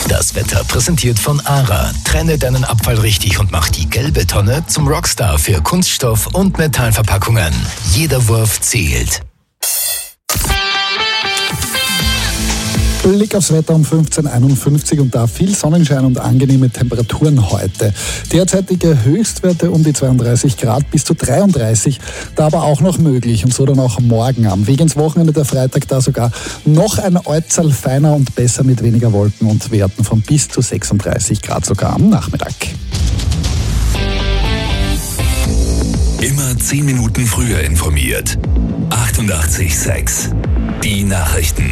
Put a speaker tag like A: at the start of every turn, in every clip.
A: Das Wetter präsentiert von ARA. Trenne deinen Abfall richtig und mach die gelbe Tonne zum Rockstar für Kunststoff- und Metallverpackungen. Jeder Wurf zählt.
B: Blick aufs Wetter um 15:51 und da viel Sonnenschein und angenehme Temperaturen heute. Derzeitige Höchstwerte um die 32 Grad bis zu 33, da aber auch noch möglich und so dann auch morgen. Am Weg ins Wochenende der Freitag da sogar noch ein Äußerl feiner und besser mit weniger Wolken und Werten von bis zu 36 Grad sogar am Nachmittag.
A: Immer 10 Minuten früher informiert. 88,6. Die Nachrichten.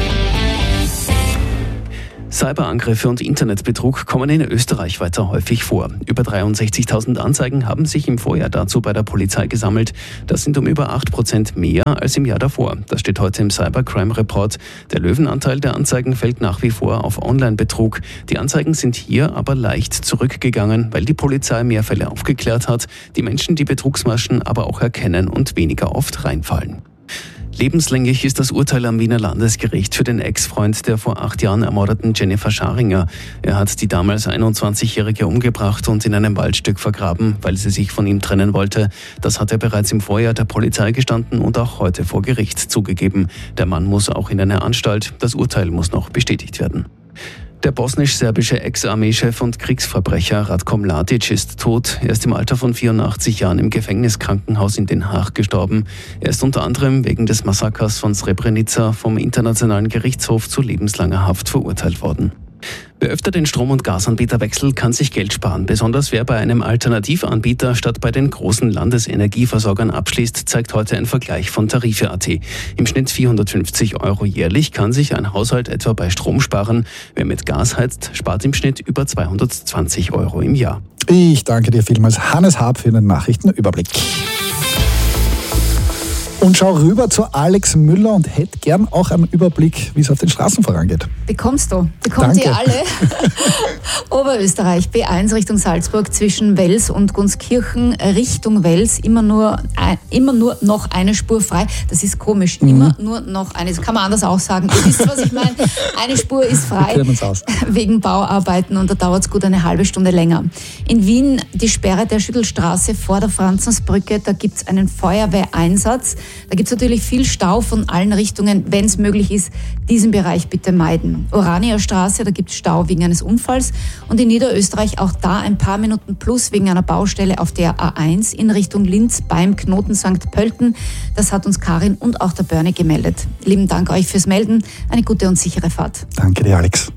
C: Cyberangriffe und Internetbetrug kommen in Österreich weiter häufig vor. Über 63.000 Anzeigen haben sich im Vorjahr dazu bei der Polizei gesammelt. Das sind um über 8% mehr als im Jahr davor. Das steht heute im Cybercrime Report. Der Löwenanteil der Anzeigen fällt nach wie vor auf Online-Betrug. Die Anzeigen sind hier aber leicht zurückgegangen, weil die Polizei mehr Fälle aufgeklärt hat, die Menschen die Betrugsmaschen aber auch erkennen und weniger oft reinfallen. Lebenslänglich ist das Urteil am Wiener Landesgericht für den Ex-Freund der vor 8 Jahren ermordeten Jennifer Scharinger. Er hat die damals 21-Jährige umgebracht und in einem Waldstück vergraben, weil sie sich von ihm trennen wollte. Das hat er bereits im Vorjahr der Polizei gestanden und auch heute vor Gericht zugegeben. Der Mann muss auch in eine Anstalt. Das Urteil muss noch bestätigt werden. Der bosnisch-serbische Ex-Armeechef und Kriegsverbrecher Ratko Mladic ist tot. Er ist im Alter von 84 Jahren im Gefängniskrankenhaus in Den Haag gestorben. Er ist unter anderem wegen des Massakers von Srebrenica vom Internationalen Gerichtshof zu lebenslanger Haft verurteilt worden. Wer öfter den Strom- und Gasanbieter wechselt, kann sich Geld sparen. Besonders wer bei einem Alternativanbieter statt bei den großen Landesenergieversorgern abschließt, zeigt heute ein Vergleich von Tarife.at. Im Schnitt 450 € jährlich kann sich ein Haushalt etwa bei Strom sparen. Wer mit Gas heizt, spart im Schnitt über 220 € im Jahr.
B: Ich danke dir vielmals, Hannes Haab, für den Nachrichtenüberblick. Und schau rüber zu Alex Müller und hätte gern auch einen Überblick, wie es auf den Straßen vorangeht.
D: Bekommst du.
B: Danke.
D: Ihr alle. Oberösterreich, B1 Richtung Salzburg zwischen Wels und Gunskirchen Richtung Wels. Immer nur noch eine Spur frei. Das ist komisch. Immer nur noch eine. Das kann man anders auch sagen. Ihr wisst, was ich meine. Eine Spur ist frei.
B: Wir kennen uns aus.
D: Wegen Bauarbeiten und da dauert es gut eine halbe Stunde länger. In Wien die Sperre der Schüttelstraße vor der Franzensbrücke. Da gibt es einen Feuerwehreinsatz. Da gibt es natürlich viel Stau von allen Richtungen. Wenn es möglich ist, diesen Bereich bitte meiden. Oranierstraße, da gibt es Stau wegen eines Unfalls. Und in Niederösterreich auch da ein paar Minuten plus wegen einer Baustelle auf der A1 in Richtung Linz beim Knoten St. Pölten. Das hat uns Karin und auch der Bernie gemeldet. Lieben Dank euch fürs Melden. Eine gute und sichere Fahrt.
B: Danke dir, Alex.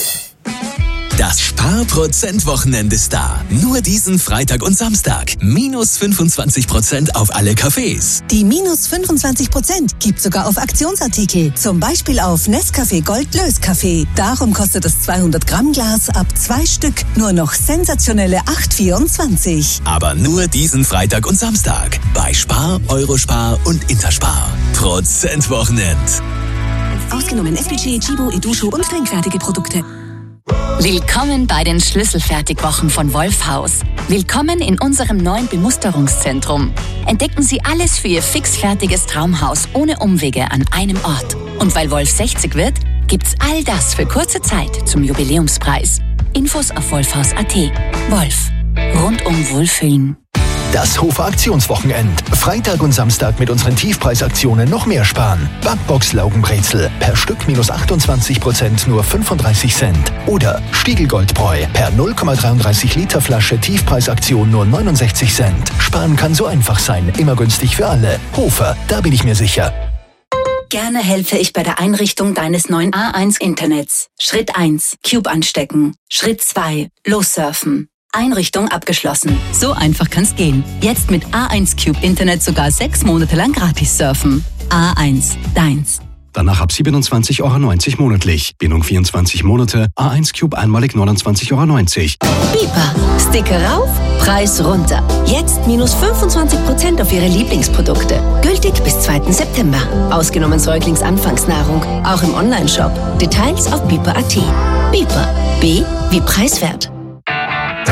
A: Das Sparprozent-Wochenende ist da. Nur diesen Freitag und Samstag. Minus 25% auf alle Cafés.
E: Die minus 25% gibt sogar auf Aktionsartikel. Zum Beispiel auf Nescafé Gold Löskaffee. Darum kostet das 200 Gramm Glas ab 2 Stück nur noch sensationelle 8,24.
A: Aber nur diesen Freitag und Samstag. Bei Spar, Eurospar und Interspar. Prozentwochenend.
E: Ausgenommen SPG, Chibo, Edusho und trinkfertige Produkte.
F: Willkommen bei den Schlüsselfertigwochen von Wolfhaus. Willkommen in unserem neuen Bemusterungszentrum. Entdecken Sie alles für Ihr fixfertiges Traumhaus ohne Umwege an einem Ort. Und weil Wolf 60 wird, gibt's all das für kurze Zeit zum Jubiläumspreis. Infos auf wolfhaus.at. Wolf. Rundum Wohlfühlen.
A: Das Hofer Aktionswochenend. Freitag und Samstag mit unseren Tiefpreisaktionen noch mehr sparen. Backbox Laugenbrezel per Stück minus 28%, nur 35 Cent. Oder Stiegelgoldbräu per 0,33 Liter Flasche Tiefpreisaktion nur 69 Cent. Sparen kann so einfach sein, immer günstig für alle. Hofer, da bin ich mir sicher.
F: Gerne helfe ich bei der Einrichtung deines neuen A1 Internets. Schritt 1. Cube anstecken. Schritt 2. Lossurfen. Einrichtung abgeschlossen. So einfach kann's gehen. Jetzt mit A1 Cube Internet sogar 6 Monate lang gratis surfen. A1, deins.
G: Danach ab 27,90 € monatlich. Bindung 24 Monate. A1 Cube einmalig 29,90 €.
E: Bipa. Sticker rauf, Preis runter. Jetzt minus 25% auf Ihre Lieblingsprodukte. Gültig bis 2. September. Ausgenommen Säuglingsanfangsnahrung. Auch im Onlineshop. Details auf bipa.at. Bipa. B wie preiswert.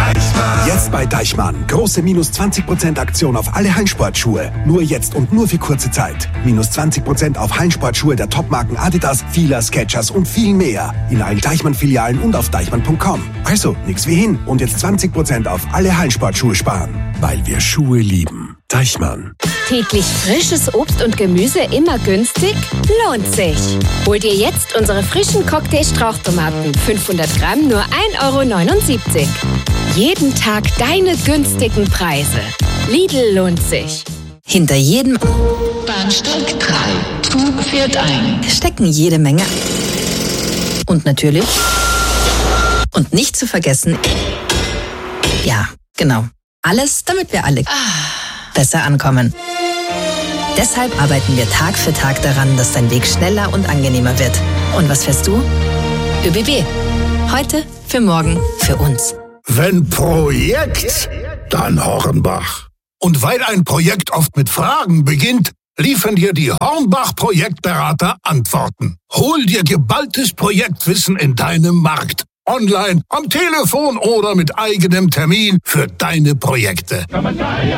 H: Jetzt bei Deichmann. Große minus 20% Aktion auf alle Hallensportschuhe. Nur jetzt und nur für kurze Zeit. Minus 20% auf Hallensportschuhe der Topmarken Adidas, Fila, Skechers und viel mehr. In allen Deichmann-Filialen und auf deichmann.com. Also, nix wie hin. Und jetzt 20% auf alle Hallensportschuhe sparen. Weil wir Schuhe lieben. Deichmann.
I: Täglich frisches Obst und Gemüse immer günstig? Lohnt sich. Hol dir jetzt unsere frischen Cocktail-Strauchtomaten. 500 Gramm nur 1,79 €. Jeden Tag deine günstigen Preise. Lidl lohnt sich.
E: Hinter jedem
J: Bahnsteig 3. Zug fährt ein.
E: stecken jede Menge. Und natürlich. Und nicht zu vergessen. Ja, genau. Alles, damit wir alle besser ankommen. Deshalb arbeiten wir Tag für Tag daran, dass dein Weg schneller und angenehmer wird. Und was fährst du? ÖBB. Heute, für morgen, für uns.
K: Wenn Projekt, dann Hornbach. Und weil ein Projekt oft mit Fragen beginnt, liefern dir die Hornbach-Projektberater Antworten. Hol dir geballtes Projektwissen in deinem Markt. Online, am Telefon oder mit eigenem Termin für deine Projekte.